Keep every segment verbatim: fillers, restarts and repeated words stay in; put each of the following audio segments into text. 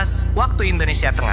belas waktu Indonesia Tengah.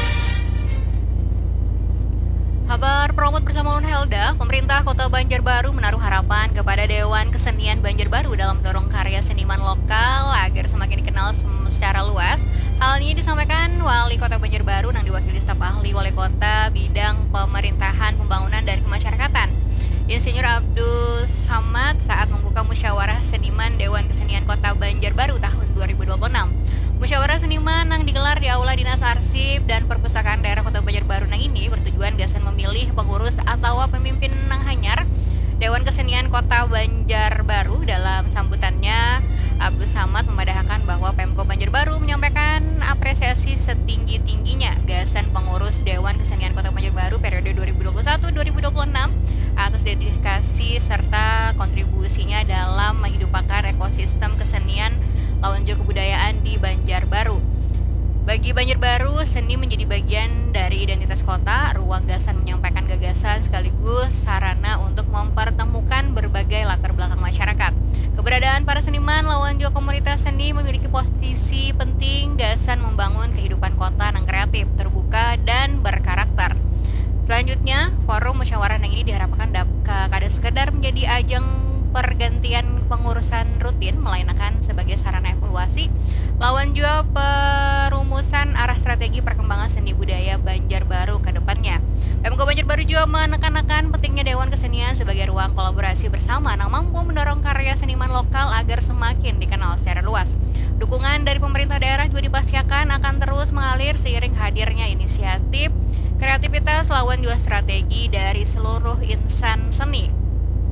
Kabar Promot bersama Ulun Helda. Pemerintah Kota Banjarbaru menaruh harapan kepada Dewan Kesenian Banjarbaru dalam mendorong karya seniman lokal agar semakin dikenal secara luas. Hal ini disampaikan Wali Kota Banjarbaru yang diwakili staf ahli Wali Kota bidang pemerintahan, pembangunan, dan kemasyarakatan, Insinyur Abdul Samad saat membuka musyawarah seniman Dewan Kesenian Kota Banjarbaru tahun dua ribu dua puluh enam. Musyawarah seniman yang digelar di Aula Dinas Arsip dan Perpustakaan Daerah Kota Banjarbaru nang ini bertujuan gasan memilih pengurus atau pemimpin nang hanyar Dewan Kesenian Kota Banjarbaru. Dalam sambutannya, Abdul Samad memadahkan bahwa Pemko Banjarbaru menyampaikan apresiasi setinggi-tingginya gasan pengurus Dewan Kesenian Kota Banjarbaru periode dua ribu dua puluh satu sampai dua ribu dua puluh enam atas dedikasi serta kontribusinya dalam menghidupkan ekosistem kesenian lawan juga kebudayaan di Banjarbaru. Bagi Banjarbaru, seni menjadi bagian dari identitas kota, ruang gasan menyampaikan gagasan sekaligus sarana untuk mempertemukan berbagai latar belakang masyarakat. Keberadaan para seniman lawan juga komunitas seni memiliki posisi penting gasan membangun kehidupan kota yang kreatif, terbuka, dan berkarakter. Selanjutnya, forum musyawarah yang ini diharapkan dapat kada sekedar menjadi ajang pergantian pengurusan rutin, melainkan sebagai sarana evaluasi lawan juga perumusan arah strategi perkembangan seni budaya Banjarbaru ke depannya. Pemko Banjarbaru juga menekankan pentingnya Dewan Kesenian sebagai ruang kolaborasi bersama yang mampu mendorong karya seniman lokal agar semakin dikenal secara luas. Dukungan dari pemerintah daerah juga dipastikan akan terus mengalir seiring hadirnya inisiatif, kreativitas lawan juga strategi dari seluruh insan seni.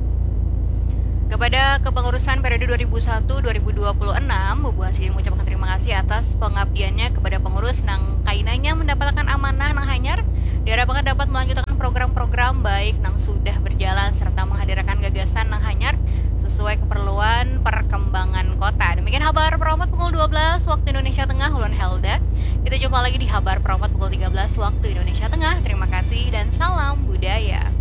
Kepada kepengurusan periode dua ribu satu sampai dua ribu dua puluh enam, Bu Hasri mengucapkan terima kasih atas pengabdiannya kepada pengurus nang kainanya mendapatkan amanah nang hanyar, diharapkan dapat melanjutkan program-program baik nang sudah berjalan serta menghadirkan gagasan nang hanyar sesuai keperluan perkembangan kota. Demikian kabar Promot pukul dua belas waktu Indonesia Tengah, Ulun Helda. Kita jumpa lagi di kabar Promot pukul tiga belas waktu Indonesia Tengah. Terima kasih dan salam budaya.